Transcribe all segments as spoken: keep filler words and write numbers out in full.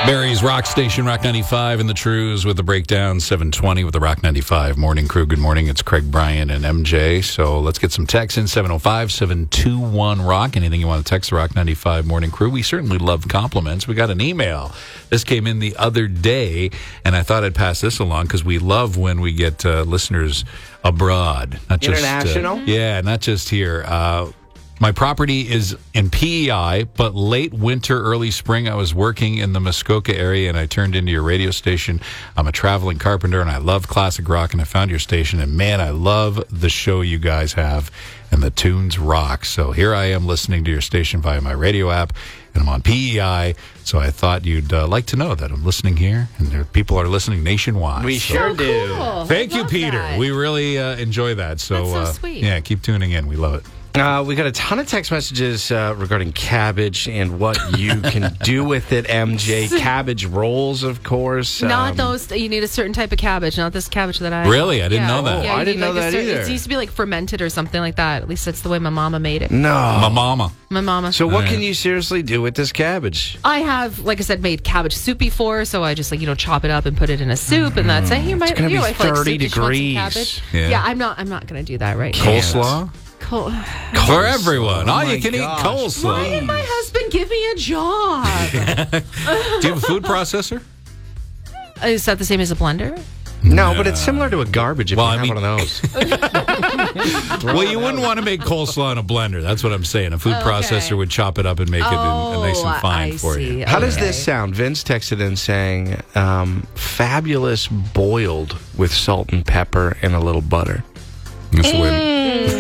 Barry's Rock Station, Rock ninety-five, and the Trues with the breakdown, seven twenty with the Rock ninety-five Morning Crew. Good morning. It's Craig, Brian, and M J. So let's get some texts in, seven oh five, seven two one, ROCK. Anything you want to text the Rock ninety-five Morning Crew. We certainly love compliments. We got an email. This came in the other day, and I thought I'd pass this along because we love when we get uh, listeners abroad. Not just, International? Uh, yeah, not just here. Uh My property is in P E I, but late winter, early spring, I was working in the Muskoka area, and I turned into your radio station. I'm a traveling carpenter, and I love classic rock, and I found your station, and man, I love the show you guys have, and the tunes rock. So here I am listening to your station via my radio app, and I'm on P E I, so I thought you'd uh, like to know that I'm listening here, and there, people are listening nationwide. We so. sure Oh, do. cool. Thank I you, love Peter. that. We really uh, enjoy that. So, That's so uh, sweet. yeah, keep tuning in. We love it. Uh, we got a ton of text messages uh, regarding cabbage and what you can do with it, M J. Cabbage rolls, of course. Not Um, those. You need a certain type of cabbage, not this cabbage that I. Really? I didn't Yeah. know that. Yeah, Oh, I you didn't need, know like, a that certain- either. It used to be like fermented or something like that. At least that's the way my mama made it. No. My mama. My mama. So what Uh, can you seriously do with this cabbage? I have, like I said, made cabbage soup before, so I just like you know chop it up and put it in a soup, and that's it. You might, gonna you be know, if, like, thirty soup, did you want some degrees. cabbage? Yeah. Yeah. I'm not. I'm not going to do that right now. Coleslaw? Col- For everyone. Oh All my you can gosh. eat coleslaw. Why did my husband give me a job? Do you have a food processor? Is that the same as a blender? No, but it's similar to a garbage if Well, you I have mean- one of those. Well, you wouldn't want to make coleslaw in a blender. That's what I'm saying. A food Okay. processor would chop it up and make it in, nice and Oh, fine I for see. you. How does Okay. this sound? Vince texted in saying, um, fabulous boiled with salt and pepper and a little butter. That's the way-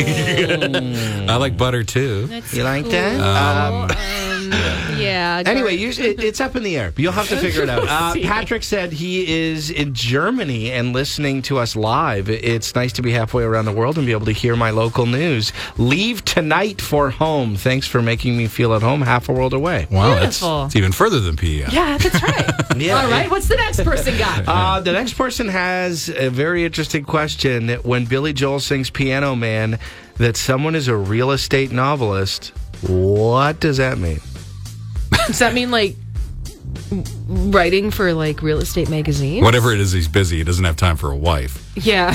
I like butter too. That's You like cool. that? Um, yeah. Anyway, you, it, it's up in the air. You'll have to figure it out. Uh, Patrick said he is in Germany and listening to us live. It's nice to be halfway around the world and be able to hear my local news. Leave tonight for home. Thanks for making me feel at home half a world away. Wow, that's Beautiful. it's even further than P E I. Yeah, that's right. Yeah. All right, what's the next person got? Uh, the next person has a very interesting question. When Billy Joel sings Piano Man, that someone is a real estate novelist, what does that mean? Does that mean like writing for like real estate magazine? Whatever it is, he's busy. He doesn't have time for a wife. Yeah.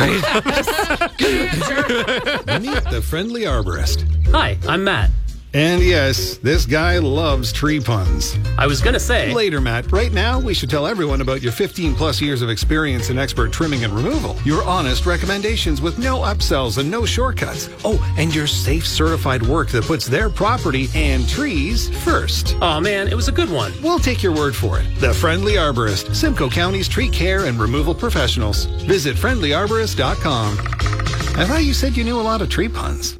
Meet the friendly arborist. Hi, I'm Matt. And yes, this guy loves tree puns. I was going to say, Later, Matt. Right now, we should tell everyone about your fifteen plus years of experience in expert trimming and removal. Your honest recommendations with no upsells and no shortcuts. Oh, and your safe certified work that puts their property and trees first. oh man, it was a good one. We'll take your word for it. The Friendly Arborist, Simcoe County's tree care and removal professionals. Visit friendly arborist dot com. I thought you said you knew a lot of tree puns.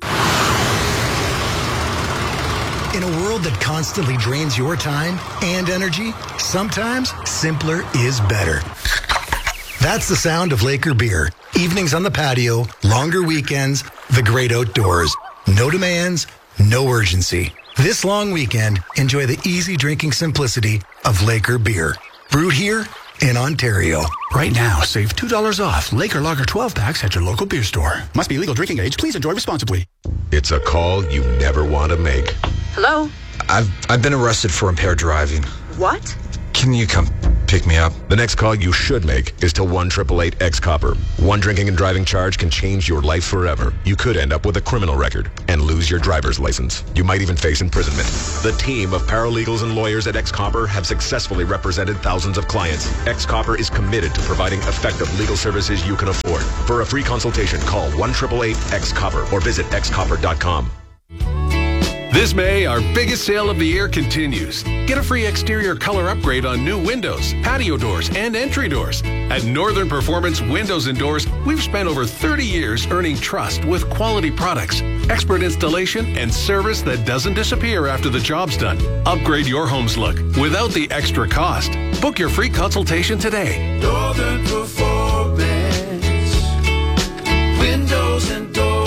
In a world that constantly drains your time and energy, sometimes simpler is better. That's the sound of Laker beer. Evenings on the patio, longer weekends, the great outdoors. No demands, no urgency. This long weekend, enjoy the easy drinking simplicity of Laker beer. Brewed here in Ontario. Right now, save two dollars off Laker Lager twelve packs at your local beer store. Must be legal drinking age. Please enjoy responsibly. It's a call you never want to make. Hello? I've I've been arrested for impaired driving. What? Can you come pick me up? The next call you should make is to one eight eight eight X Copper. One drinking and driving charge can change your life forever. You could end up with a criminal record and lose your driver's license. You might even face imprisonment. The team of paralegals and lawyers at X Copper have successfully represented thousands of clients. X Copper is committed to providing effective legal services you can afford. For a free consultation, call one eight eight eight X Copper or visit x copper dot com. This May, our biggest sale of the year continues. Get a free exterior color upgrade on new windows, patio doors, and entry doors. At Northern Performance Windows and Doors, we've spent over thirty years earning trust with quality products, expert installation, and service that doesn't disappear after the job's done. Upgrade your home's look without the extra cost. Book your free consultation today. Northern Performance Windows and Doors.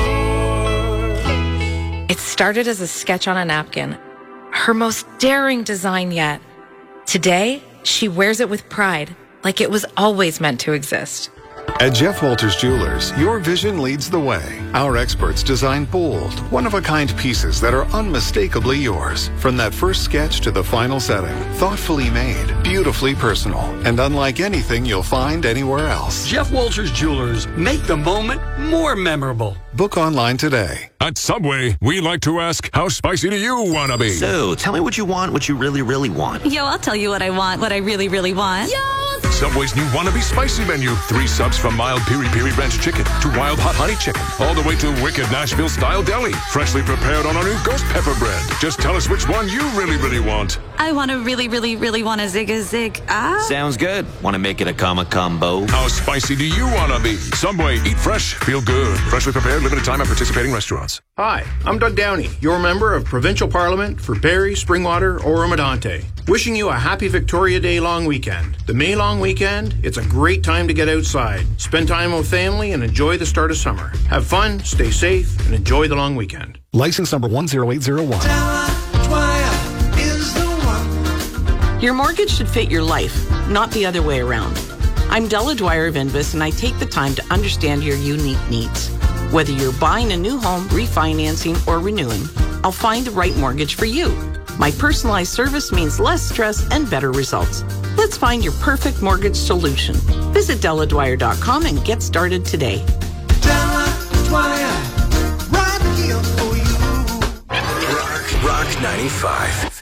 It started as a sketch on a napkin, her most daring design yet. Today, she wears it with pride, like it was always meant to exist. At Jeff Walters Jewelers, your vision leads the way. Our experts design bold, one-of-a-kind pieces that are unmistakably yours. From that first sketch to the final setting, thoughtfully made, beautifully personal, and unlike anything you'll find anywhere else. Jeff Walters Jewelers, make the moment more memorable. Book online today. At Subway, we like to ask, how spicy do you want to be? So, tell me what you want, what you really, really want. Yo, I'll tell you what I want, what I really, really want. Yo! Subway's new Wannabe Spicy menu. Three subs from mild piri piri ranch chicken to wild hot honey chicken. All the way to wicked Nashville style deli. Freshly prepared on our new ghost pepper bread. Just tell us which one you really, really want. I want to really, really, really want a zig a zig. Ah. Sounds good. Want to make it a comma combo? How spicy do you want to be? Subway, eat fresh, feel good. Freshly prepared, limited time at participating restaurants. Hi, I'm Doug Downey, your member of Provincial Parliament for Barrie, Springwater, Oromadante. Wishing you a happy Victoria Day long weekend. The May long weekend, it's a great time to get outside, spend time with family, and enjoy the start of summer. Have fun, stay safe, and enjoy the long weekend. License number one zero eight zero one. Your mortgage should fit your life, not the other way around. I'm Della Dwyer of Invus, and I take the time to understand your unique needs. Whether you're buying a new home, refinancing, or renewing, I'll find the right mortgage for you. My personalized service means less stress and better results. Let's find your perfect mortgage solution. Visit Della Dwyer dot com and get started today. Della Dwyer, right here for you. Rock, Rock ninety-five.